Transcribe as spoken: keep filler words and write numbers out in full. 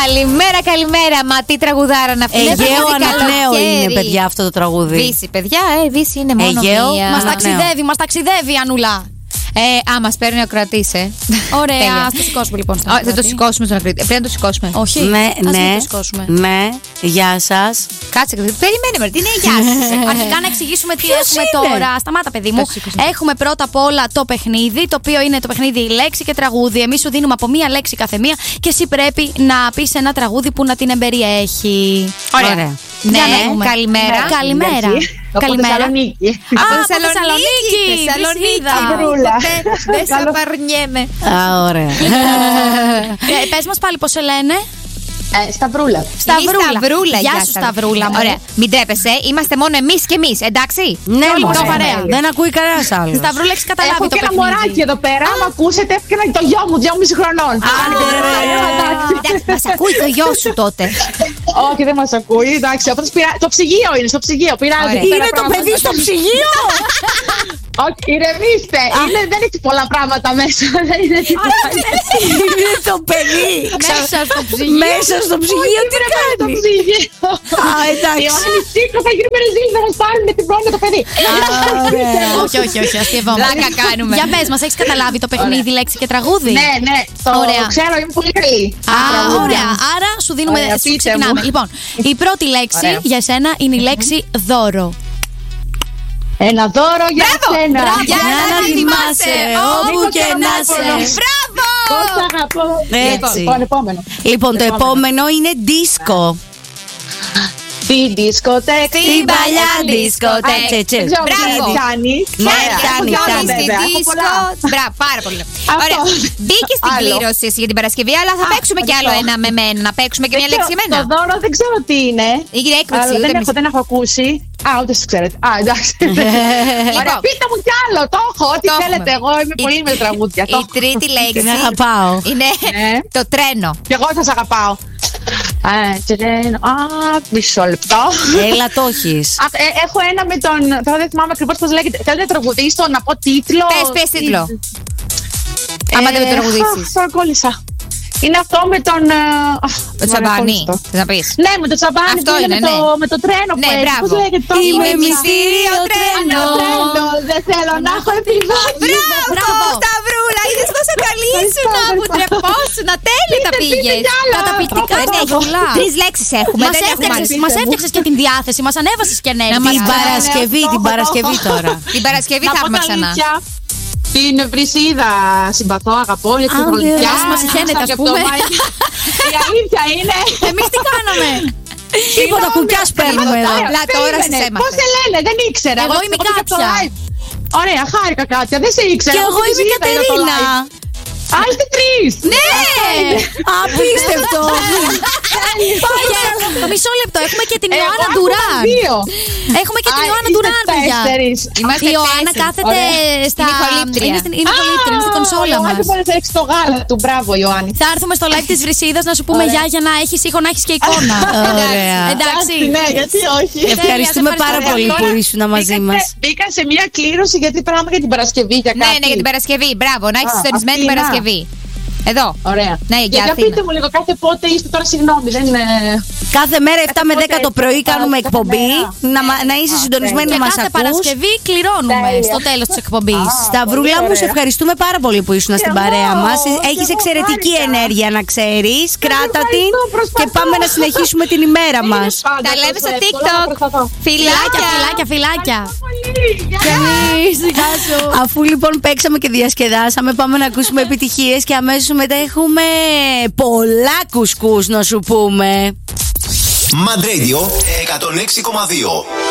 Καλημέρα, καλημέρα. Μα τι τραγουδάρα να αυτή. Αιγαίο Αναπνέω είναι, παιδιά, αυτό το τραγούδι. Βύση, παιδιά, ε, Βύση είναι μόνο Αιγαίο, μία. Μας ταξιδεύει, μας ταξιδεύει, Ανούλα. Ε, α, μας παίρνει ο κρατής, ε. Ωραία, ας το σηκώσουμε λοιπόν. Oh, δεν το σηκώσουμε στον ακροατή. Πρέπει να το σηκώσουμε. Όχι, Ναι, ας ναι, μην το σηκώσουμε. ναι. Γεια σας. Κάτσε, περιμένε με. Τι είναι η γεια σας. Αρχικά να εξηγήσουμε τι Ποιος έχουμε είναι? τώρα. Σταμάτα, παιδί μου. Το σήκωσα. Έχουμε πρώτα απ' όλα το παιχνίδι, το οποίο είναι το παιχνίδι λέξη και τραγούδι. Εμείς σου δίνουμε από μία λέξη κάθε μία και εσύ πρέπει να πεις ένα τραγούδι που να την εμπεριέχει. Ωραία. Ωραία. Ναι, Για να δούμε. καλημέρα. Καλημέρα. Από Θεσσαλονίκη. Από Α, από Θεσσαλονίκη. Θεσσαλονίκη. Θεσσαλονίκη. Σταυρούλα. Δεν σε απαρνιέμαι. Α, ωραία. Ε, πες μας πάλι πώς σε λένε. Ε, Σταυρούλα. Σταυρούλα. Σταυρούλα. Γεια σου, Σταυρούλα μου. Ωραία. Μην τρέπεσαι. Είμαστε μόνο εμείς και εμείς, εντάξει. Ναι, όλοι μωρέ. το παρέα. Δεν ακούει κανένας άλλος. Σταυρούλα, έχεις καταλάβει Έχω το και ένα παιχνίδι. μωράκι εδώ πέρα. Άμα ακούσετε, έφυγε το γιο μου, δυόμισι χρονών. Εντάξει, μας ακούει το γιο σου τότε. Όχι, δεν μας ακούει. Εντάξει, αυτό το ψυγείο είναι, στο ψυγείο. Πειράζει. Ωραία. εκεί πέρα Είναι το πράγματα. παιδί στο ψυγείο. Όχι, ηρεμήστε. Είναι, δεν έχει πολλά πράγματα μέσα. Δεν είναι τίποτα. Είναι το παιδί. Μέσα στο ψυγείο. Μέσα στο ψυγείο τι Το κάνει. ψυγείο. Α, εντάξει. Ιωάννη, σήκω, θα γίνει μερεζίλη, θα μας πάρουν την πρώην το παιδί. Όχι, όχι, όχι, αστειευόμαστε. Πλάκα κάνουμε. Για πες μας, έχεις καταλάβει το παιχνίδι λέξη και τραγούδι. Ναι, ναι, το Ωραία. ξέρω, είμαι πολύ καλή. Α, ωραία. Άρα σου δίνουμε. Ωραία, Σου πείτε ξεκινάμε. μου. Λοιπόν, η πρώτη λέξη Ωραία. για σένα είναι η λέξη δώρο. Ένα δώρο για σένα. μπράβο. Για Για να να θυμάσαι όπου και να σε. Μπράβο! Πώς σ' αγαπώ. Έτσι. Λοιπόν, επόμενο. Λοιπόν, το επόμενο είναι δίσκο. Την δισκοτέκα. Την παλιά δισκοτέκα. Τσι, τσι. Μπράβο. Πιάνει. Ναι, Ωραία. πιάνει, Έχω πιάνει. βέβαια, Στη έχω δίσκο. πολλά. Μπράβο, πάρα πολύ. Αυτό. Ωραία. Μπήκε στην Άλλο. κλήρωση εσύ για την Παρασκευή, αλλά θα Α, παίξουμε κι άλλο ευχαριστώ. ένα με μένα. Να παίξουμε και μια Δεν λέξη ξέρω, εμένα. Το δώρο δεν ξέρω τι είναι. Η έκπληξη. Αλλά ούτε δεν εμείς. έχω, δεν έχω ακούσει. Α, ούτε εσείς ξέρετε. Α, εντάξει. Ωραία, Λοιπόν. πείτε μου κι άλλο. Το έχω. Ό,τι Το θέλετε. έχουμε. Εγώ είμαι Η- πολύ με τραγούδια. Το Η έχω. τρίτη λέξη Την αγαπάω. είναι Ναι. το τρένο. Κι εγώ σας αγαπάω. Α, τρένο. Α, μισό λεπτό. Έλα, το έχεις. Α, ε, έχω ένα με τον. Τώρα δεν θυμάμαι ακριβώς πώς λέγεται. Θέλετε να τραγουδήσω, να πω τίτλο. Πες, πες τίτλο. Άμα δεν το τραγουδήσεις. αχ, Τώρα κόλλησα. Είναι αυτό με τον. ε, αχ, Το μωρέ, τσαμπάνι. κόλλησα. Θες να πεις. Ναι, με το τσαμπάνι Αυτό που είναι, είναι, με, το, ναι. με το τρένο που Ναι, έχει. μπράβο. Πώς λέγεται το Είμαι όνομα? μυστήριο Α, τρένο. τρένο. Δεν θέλω να έχω επιδόσεις. Μπράβο, Σταυρούλα, είδες πόσο καλή ήσουν που τρεπόσουνα. Τέλεια τα Πείτε, πείτε πήγες. κι άλλα. Καταπληκτικά, Δεν έχει. Σταυρούλα. Τρεις λέξεις έχουμε. Μας δεν έχουμε έφτιαξες, άλλη. μας έφτιαξες και την διάθεση, μας ανέβασες και ενέργεια. μας Την κάνανε Παρασκευή, αυτό, την το Παρασκευή έχω. τώρα. Την Παρασκευή Να θα πω έχουμε τα ξανά. αλήθεια. Την Βρυσίδα συμπαθώ, αγαπώ για την Α, πολιτιά. ωραία, μας συχαίνεται, ας πούμε. Η αλήθεια είναι. Εμείς τι κάναμε. Τίποτα, κουκιάς παίρνουμε εδώ. Απλά τώρα σας έμαθα. Πώς σε λένε, δεν ήξερα. Εγώ είμαι η πήγα στο Κάτια. live. Ωραία, χάρηκα Κάτια, δεν σε ήξερα. Και εγώ είμαι η Κατερίνα. Α, είστε τρεις. Ναι! Απίστευτο. Το μισό λεπτό, έχουμε και την Εγώ Ιωάννα άκουγα Ντουράν. δύο. Έχουμε και την Α, Ιωάννα είστε Ντουράν, παιδιά. τέσσερις. Είμαστε Η Ιωάννα τέσσερις. κάθεται Ωραία. στα. Είναι ηχολήπτρια. Είναι στην είναι ηχολήπτρια, είναι στην κονσόλα Ο μας. Ιωάννης μπορεί να έχει το γάλα του. Μπράβο, Ιωάννη. Θα έρθουμε στο live της Βρυσίδας να σου πούμε Ωραία. γεια για να έχεις ήχο, να έχεις και εικόνα. Ωραία. Εντάξει. Ναι, γιατί όχι. Ευχαριστούμε Τέλεια, σε πάρα ευχαριστώ. πολύ που Τώρα ήσουν μαζί μπήκατε- μας. Μπήκα σε μια κλήρωση γιατί πράγμα για την Παρασκευή για κάτι. Ναι, ναι, για την Παρασκευή. Μπράβο, να έχεις Α, συντονισμένη την αυτή, να. Παρασκευή. Εδώ. Ωραία. Ναι, για για Αθήνα. πείτε μου λίγο κάθε πότε είστε τώρα, συγγνώμη, δεν είναι. Κάθε μέρα επτά με δέκα το πρωί κάνουμε Κάθε εκπομπή. μέρα. Να, μα- να είσαι συντονισμένη Και να μας κάθε ακούς. Παρασκευή κληρώνουμε Τέλεια. στο τέλος της εκπομπής. Σταυρούλα Πολύ μου, σε ωραία. ευχαριστούμε πάρα πολύ που ήσουν στην εγώ, παρέα μας. και Έχεις εγώ εξαιρετική χάρηκα. ενέργεια, να ξέρεις. Κράτα την ευχαριστώ, προσπαθώ. και πάμε να συνεχίσουμε την ημέρα μας. Τα λέμε στο TikTok. Φιλάκια, Φιλάκια. φιλάκια, φιλάκια. Και Εμείς, γεια σου. Αφού λοιπόν παίξαμε και διασκεδάσαμε, πάμε να ακούσουμε επιτυχίες και αμέσως μετά έχουμε πολλά κουσκούς να σου πούμε. Mad Radio εκατόν έξι κόμμα δύο.